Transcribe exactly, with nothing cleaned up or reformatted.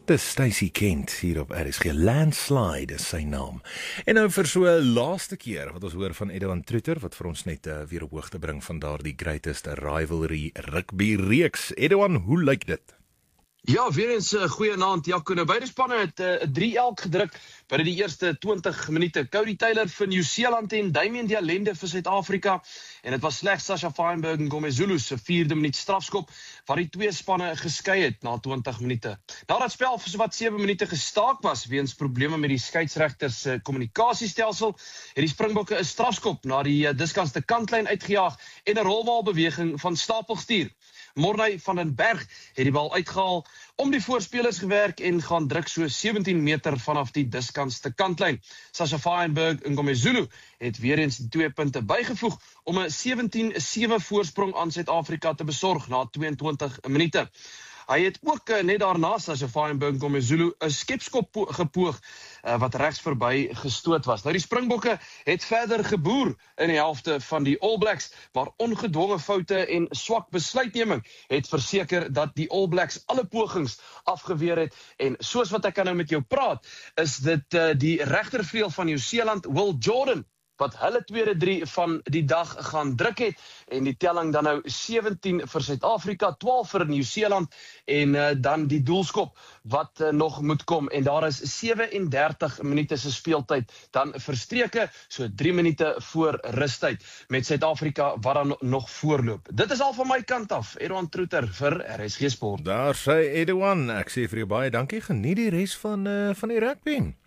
Dis Stacey Kent hier op R S G. Landslide is sy naam. En nou vir so laaste keer wat ons hoor van Edouan Trutter, wat vir ons net uh, weer op hoogte bring van daardie greatest rivalry rugby reeks. Edouan, hoe lyk dit? Ja, weer eens 'n uh, goeie naand, Jaco. Nou, beide spanne het uh, drie elk gedruk by die eerste twintig minute. Cody Taylor vir Nieu-Seeland en Damian de Allende vir Suid-Afrika. En dit was slegs Sasha Feinberg en Ngomezulu se vierde minuut strafskop waar die twee spanne geskei het na twintig minute. Nadat spel vir sowat sewe minute gestaak was weens probleme met die skeieregters se kommunikasiestelsel, het die Springbokke 'n strafskop na die uh, diskantste kantlyn uitgejaag en 'n rolwaalbeweging van stapelstuur. Mornay van den Berg het die bal uitgehaal, om die voorspelers gewerk en gaan druk so sewentien meter vanaf die diskantste kantlyn. Sasha Feinberg en Ngomezulu het weer eens die twee punte bygevoeg om 'n sewentien sewe voorsprong aan Suid-Afrika te besorg na tweeëntwintig minute. Hy het ook uh, net daarna Sasha Feinberg en Ngomezulu 'n skepskop gepoog uh, wat regs verby gestoot was. Nou die Springbokke het verder geboer in die helfte van die All Blacks, waar ongedwonge foute en swak besluitneming het verseker dat die All Blacks alle pogings afgeweer het. En soos wat ek nou met jou praat, is dit uh, die regtervleuel van Nieu-Seeland, Will Jordan, wat hulle tweede drie van die dag gaan druk het, en die telling dan nou sewentien vir Suid-Afrika, twaalf vir Nieu-Seeland, en uh, dan die doelskop wat uh, nog moet kom, en daar is sewe-en-dertig minute se speeltyd dan verstreke, so drie minute voor rustyd, met Suid-Afrika wat dan nog voorloop. Dit is al van my kant af, Edouan Trutter vir R S G Sport. Daar sê Edouan, ek sê vir jou baie dankie, geniet die res van, uh, van die rugby.